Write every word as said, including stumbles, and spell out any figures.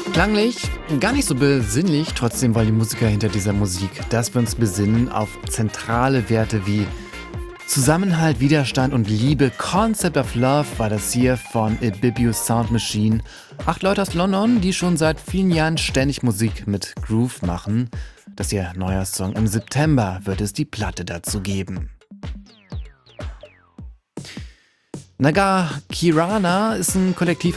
Klanglich gar nicht so besinnlich, trotzdem wollen die Musiker hinter dieser Musik, dass wir uns besinnen auf zentrale Werte wie Zusammenhalt, Widerstand und Liebe. Concept of Love war das hier von Ibibius Sound Machine. Acht Leute aus London, die schon seit vielen Jahren ständig Musik mit Groove machen. Das ist ihr neuer Song. Im September wird es die Platte dazu geben. Nagar Kirana ist ein Kollektiv